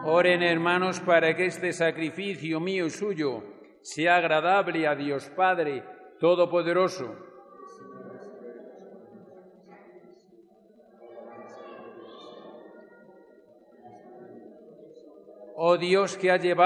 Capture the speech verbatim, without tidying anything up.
Oren, hermanos, para que este sacrificio mío y suyo sea agradable a Dios Padre Todopoderoso. Oh Dios, que ha llevado